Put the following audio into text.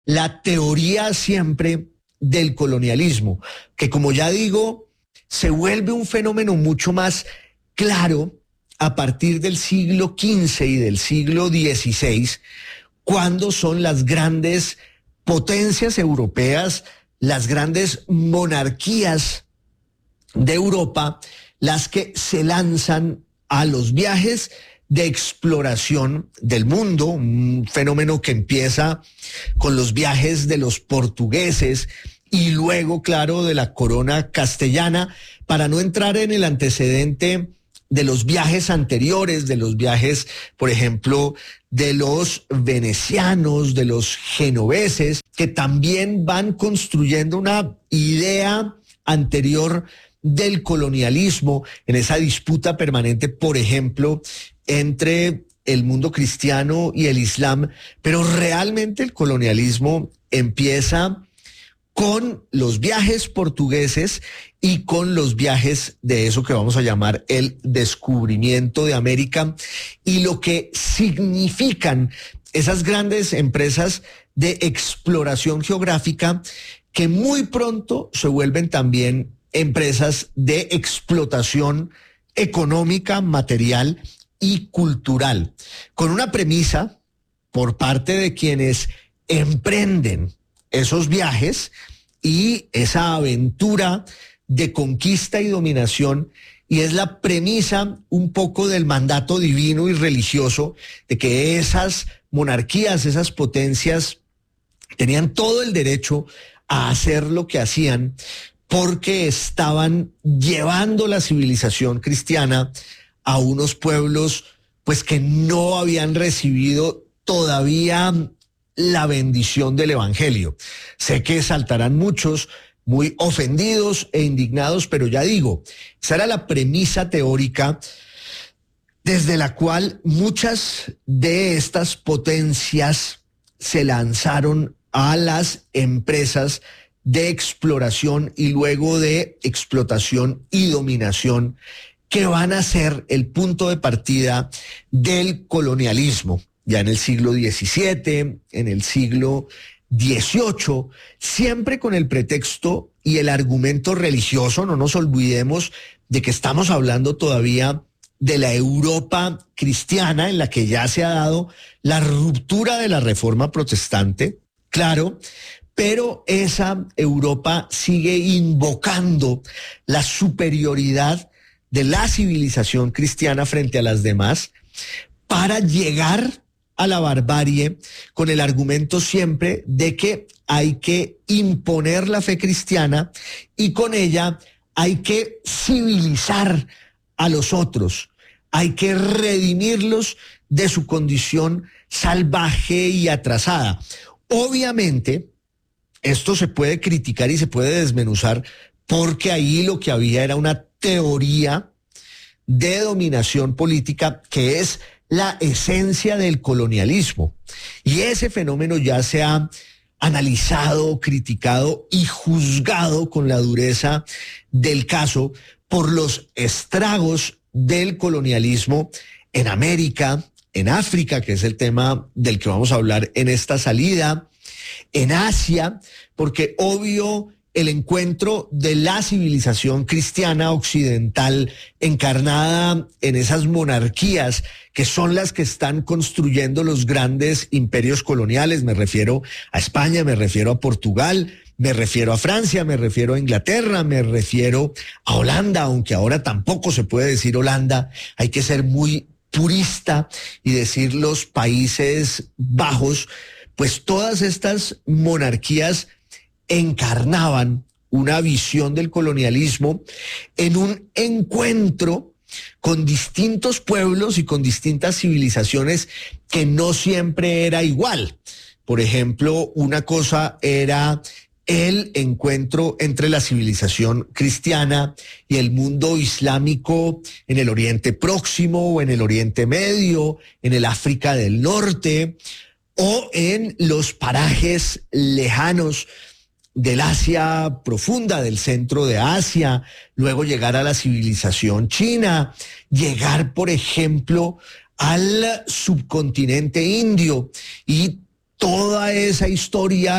la teoría siempre del colonialismo, que como ya digo, se vuelve un fenómeno mucho más claro a partir del siglo XV y del siglo XVI, cuando son las grandes potencias europeas, las grandes monarquías de Europa, las que se lanzan a los viajes de exploración del mundo, un fenómeno que empieza con los viajes de los portugueses y luego, claro, de la corona castellana, para no entrar en el antecedente de los viajes anteriores, de los viajes, por ejemplo, de los venecianos, de los genoveses, que también van construyendo una idea anterior del colonialismo en esa disputa permanente, por ejemplo, entre el mundo cristiano y el islam, pero realmente el colonialismo empieza con los viajes portugueses y con los viajes de eso que vamos a llamar el descubrimiento de América y lo que significan esas grandes empresas de exploración geográfica que muy pronto se vuelven también empresas de explotación económica, material y cultural, con una premisa por parte de quienes emprenden esos viajes y esa aventura de conquista y dominación, y es la premisa un poco del mandato divino y religioso de que esas monarquías, esas potencias tenían todo el derecho a hacer lo que hacían porque estaban llevando la civilización cristiana a unos pueblos pues que no habían recibido todavía la bendición del evangelio. Sé que saltarán muchos muy ofendidos e indignados, pero ya digo, esa era la premisa teórica desde la cual muchas de estas potencias se lanzaron a las empresas de exploración y luego de explotación y dominación que van a ser el punto de partida del colonialismo. Ya en el siglo XVII, en el siglo XVIII, siempre con el pretexto y el argumento religioso. No nos olvidemos de que estamos hablando todavía de la Europa cristiana en la que ya se ha dado la ruptura de la Reforma protestante, claro, pero esa Europa sigue invocando la superioridad de la civilización cristiana frente a las demás para llegar a la barbarie con el argumento siempre de que hay que imponer la fe cristiana y con ella hay que civilizar a los otros, hay que redimirlos de su condición salvaje y atrasada. Obviamente, esto se puede criticar y se puede desmenuzar porque ahí lo que había era una teoría de dominación política que es la esencia del colonialismo. Y ese fenómeno ya se ha analizado, criticado y juzgado con la dureza del caso por los estragos del colonialismo en América, en África, que es el tema del que vamos a hablar en esta salida, en Asia, porque obvio el encuentro de la civilización cristiana occidental encarnada en esas monarquías que son las que están construyendo los grandes imperios coloniales. Me refiero a España, me refiero a Portugal, me refiero a Francia, me refiero a Inglaterra, me refiero a Holanda, aunque ahora tampoco se puede decir Holanda, hay que ser muy purista y decir los Países Bajos. Pues todas estas monarquías encarnaban una visión del colonialismo en un encuentro con distintos pueblos y con distintas civilizaciones que no siempre era igual. Por ejemplo, una cosa era el encuentro entre la civilización cristiana y el mundo islámico en el Oriente Próximo o en el Oriente Medio, en el África del Norte o en los parajes lejanos del Asia profunda, del centro de Asia, luego llegar a la civilización china, llegar, por ejemplo, al subcontinente indio y toda esa historia